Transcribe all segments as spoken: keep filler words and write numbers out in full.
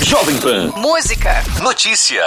Jovem Pan. Música. Notícia.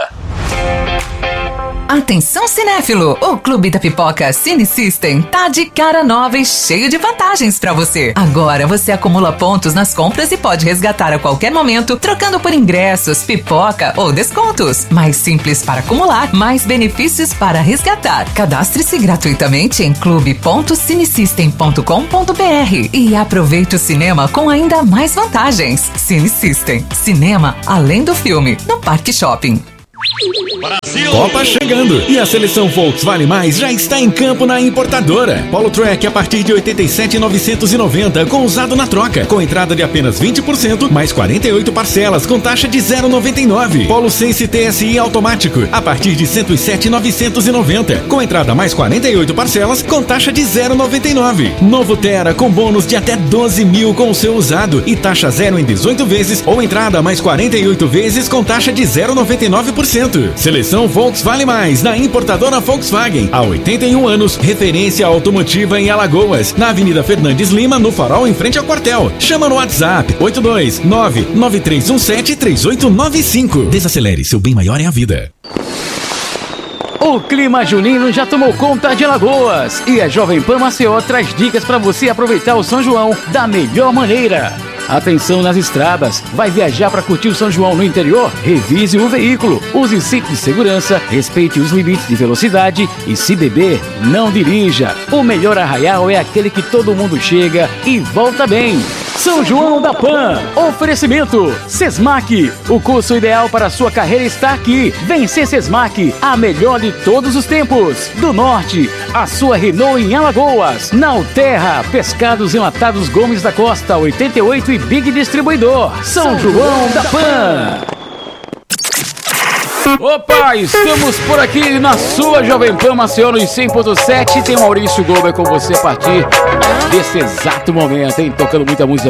Atenção cinéfilo, o Clube da Pipoca Cine System tá de cara nova e cheio de vantagens pra você. Agora você acumula pontos nas compras e pode resgatar a qualquer momento, trocando por ingressos, pipoca ou descontos. Mais simples para acumular, mais benefícios para resgatar. Cadastre-se gratuitamente em clube ponto cinesystem ponto com ponto br e aproveite o cinema com ainda mais vantagens. Cine System, cinema além do filme, no Parque Shopping. Brasil. Copa chegando e a seleção Volks Vale Mais já está em campo na importadora. Polo Track a partir de oitenta e sete mil novecentos e noventa com usado na troca, com entrada de apenas vinte por cento, mais quarenta e oito parcelas com taxa de zero vírgula noventa e nove. Polo Sense T S I automático a partir de cento e sete mil novecentos e noventa, com entrada mais quarenta e oito parcelas com taxa de zero vírgula noventa e nove. Novo Terra com bônus de até doze mil com o seu usado e taxa zero em dezoito vezes ou entrada mais quarenta e oito vezes com taxa de zero vírgula noventa e nove por cento. Seleção Volks Vale Mais, na importadora Volkswagen. Há oitenta e um anos, referência automotiva em Alagoas. Na Avenida Fernandes Lima, no Farol, em frente ao quartel. Chama no WhatsApp oito dois nove nove três um sete três oito nove cinco. Desacelere, seu bem maior é a vida. O clima junino já tomou conta de Alagoas e a Jovem Pan Maceió traz dicas para você aproveitar o São João da melhor maneira. Atenção nas estradas, vai viajar para curtir o São João no interior? Revise o veículo, use cinto de segurança, respeite os limites de velocidade e se beber, não dirija. O melhor arraial é aquele que todo mundo chega e volta bem. São João da Pan, oferecimento Sesmac, o curso ideal para a sua carreira está aqui. Vem ser Sesmac, a melhor de todos os tempos. Do Norte, a sua Renault em Alagoas. Na Alterra, Pescados Enlatados Gomes da Costa, oitenta e oito e Big Distribuidor. São João da Pan. Opa, estamos por aqui na sua Jovem Pan Maceió nos cem ponto sete. Tem Maurício Gomes com você a partir desse exato momento, hein? Tocando muita música